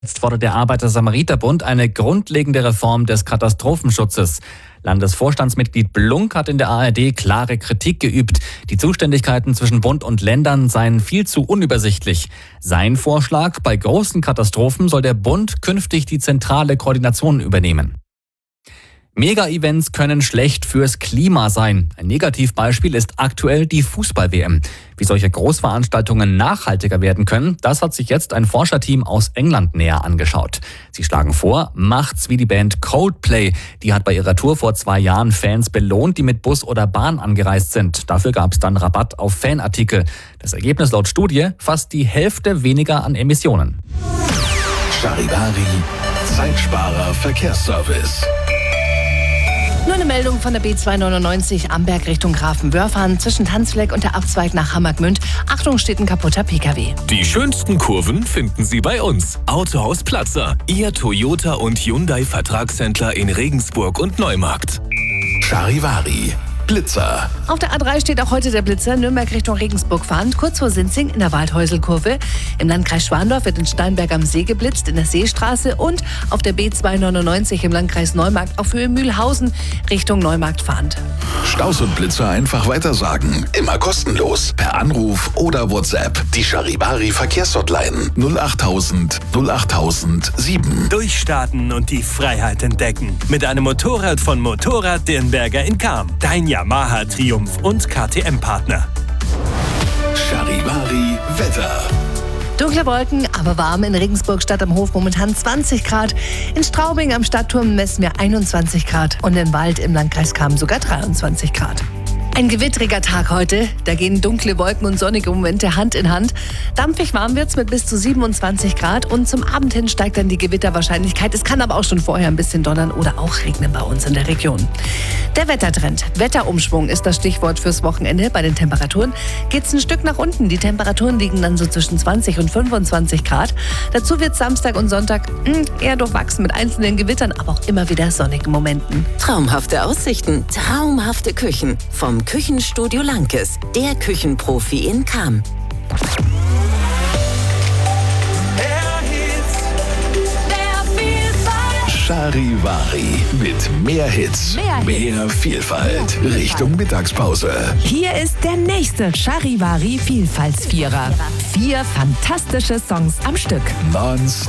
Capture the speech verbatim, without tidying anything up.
Jetzt fordert der Arbeiter-Samariter-Bund eine grundlegende Reform des Katastrophenschutzes. Landesvorstandsmitglied Blunk hat in der A R D klare Kritik geübt. Die Zuständigkeiten zwischen Bund und Ländern seien viel zu unübersichtlich. Sein Vorschlag: Bei großen Katastrophen soll der Bund künftig die zentrale Koordination übernehmen. Mega-Events können schlecht fürs Klima sein. Ein Negativbeispiel ist aktuell die Fußball-W M. Wie solche Großveranstaltungen nachhaltiger werden können, das hat sich jetzt ein Forscherteam aus England näher angeschaut. Sie schlagen vor, macht's wie die Band Coldplay. Die hat bei ihrer Tour vor zwei Jahren Fans belohnt, die mit Bus oder Bahn angereist sind. Dafür gab's dann Rabatt auf Fanartikel. Das Ergebnis laut Studie: fast die Hälfte weniger an Emissionen. Charivari, Zeitsparer Verkehrsservice. Nur eine Meldung von der B zweihundertneunundneunzig Amberg Richtung Grafenwörfern zwischen Tanzfleck und der Abzweig nach Hammergmünd. Achtung, steht ein kaputter P K W. Die schönsten Kurven finden Sie bei uns. Autohaus Platzer, Ihr Toyota und Hyundai Vertragshändler in Regensburg und Neumarkt. Charivari, Blitzer. Auf der A drei steht auch heute der Blitzer, Nürnberg Richtung Regensburg fahrend, kurz vor Sinzing in der Waldhäuselkurve. Im Landkreis Schwandorf wird in Steinberg am See geblitzt, in der Seestraße, und auf der B zweihundertneunundneunzig im Landkreis Neumarkt auf Höhe Mühlhausen Richtung Neumarkt fahrend. Staus und Blitzer einfach weitersagen. Immer kostenlos. Per Anruf oder WhatsApp. Die Charivari Verkehrshotline null achttausend null achttausend sieben. Durchstarten und die Freiheit entdecken. Mit einem Motorrad von Motorrad Dirnberger in Cham. Dein Yamaha Triumph und K T M-Partner. Charivari Wetter. Dunkle Wolken, aber warm. In Regensburg Stadt am Hof momentan zwanzig Grad. In Straubing am Stadtturm messen wir einundzwanzig Grad. Und in Wald im Landkreis Cham sogar dreiundzwanzig Grad. Ein gewittriger Tag heute. Da gehen dunkle Wolken und sonnige Momente Hand in Hand. Dampfig warm wird's mit bis zu siebenundzwanzig Grad. Und zum Abend hin steigt dann die Gewitterwahrscheinlichkeit. Es kann aber auch schon vorher ein bisschen donnern oder auch regnen bei uns in der Region. Der Wettertrend. Wetterumschwung ist das Stichwort fürs Wochenende. Bei den Temperaturen geht's ein Stück nach unten. Die Temperaturen liegen dann so zwischen zwanzig und fünfundzwanzig Grad. Dazu wird Samstag und Sonntag mh, eher durchwachsen mit einzelnen Gewittern, aber auch immer wieder sonnigen Momenten. Traumhafte Aussichten, traumhafte Küchen. Vom Küchenstudio Lankes, der Küchenprofi in Cham. Charivari mit mehr Hits, Mehr Hits. mehr Vielfalt. Richtung Mittagspause. Hier ist der nächste Charivari Vielfaltsvierer. Vier fantastische Songs am Stück. Nonstop.